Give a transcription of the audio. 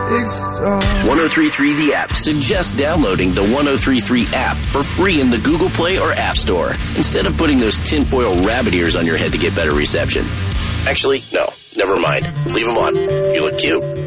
1033 The App suggests downloading the 1033 app for free in the Google Play or App Store instead of putting those tinfoil rabbit ears on your head to get better reception. Actually, no, never mind. Leave them on. You look cute.